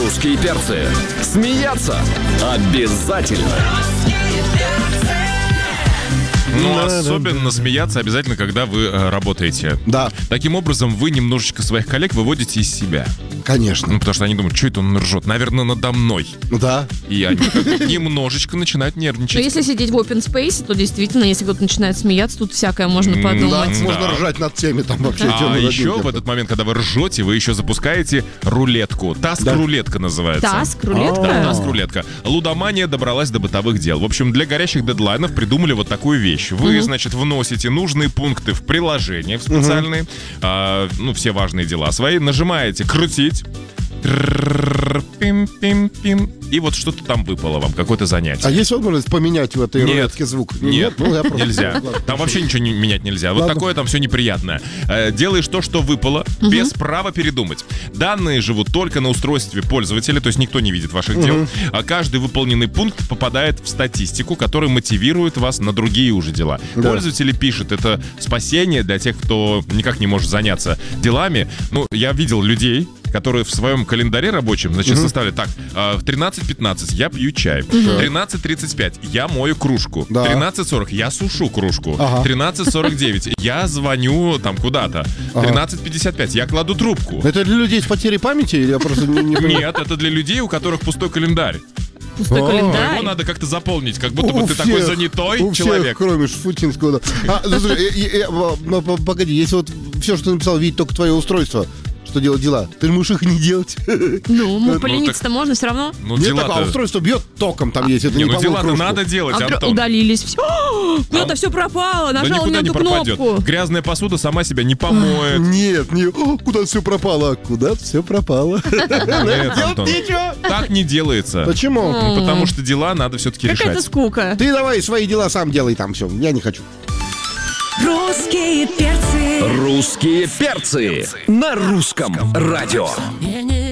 Русские перцы. Смеяться обязательно. Ну, особенно смеяться обязательно, когда вы работаете. Да. Таким образом, вы немножечко своих коллег выводите из себя. Конечно. Ну, потому что они думают, что это он ржет? Наверное, надо мной. Да. И они немножечко начинают Но нервничать. если сидеть в open space, то действительно, если кто-то начинает смеяться, тут всякое можно подумать. Да, Да. можно ржать над всеми там вообще. чё А надо еще делать. в этот момент, когда вы ржете, вы еще запускаете рулетку. Таск-рулетка называется. Таск, рулетка? Да, таск-рулетка. Лудомания добралась до бытовых дел. В общем, для горящих дедлайнов придумали вот такую вещь. Вы, значит, вносите нужные пункты в приложение в специальные, все важные дела свои, нажимаете «крутить», пим-пим-пим, и вот что-то там выпало вам, какое-то занятие. А есть возможность поменять в этой рулетке звук? Нет, Ну, я просто- нельзя. Ладно, Там хорошо. вообще ничего менять нельзя. Вот Ладно. такое там все неприятное. Делаешь то, что выпало, без права передумать. Данные живут только на устройстве пользователя, то есть никто не видит ваших дел. А каждый выполненный пункт попадает в статистику, которая мотивирует вас на другие уже дела. Да. Пользователи пишут, это спасение для тех, кто никак не может заняться делами. Ну, я видел людей, которые в своем календаре рабочем, значит, составили так: в 13:15 я пью чай, 13:35 я мою кружку, Да. 13:40 я сушу кружку, Ага. 13:49 я звоню там куда-то, 13:55 я кладу трубку. Это для людей с потерей памяти или я просто не понимаю? Нет, это для людей, у которых пустой календарь. Пустой О, календарь. Его надо как-то заполнить, как будто бы У ты всех, такой занятой у всех, человек. кроме Шуфутинского. Да. Слушай, погоди, если вот все, что ты написал, видеть только твое устройство, что делать дела, ты же можешь их не делать. Ну, полениться-то можно все равно. Ну, Нет такого, дела-то... устройство бьет током там есть. Это Не, не ну помыл дела-то кружку. надо делать, А вдруг Антон. удалились. Все. Куда-то все пропало. Да Нажал никуда на не эту пропадет. кнопку. Грязная посуда сама себя не помоет. Нет, куда все пропало? Куда все пропало? Нет, Антон. Ничего. Так не делается. Почему? Ну, потому что дела надо все-таки Какая-то решать. скука. Ты давай свои дела сам делай там все. Я не хочу. Русские перцы. Русские перцы на русском радио.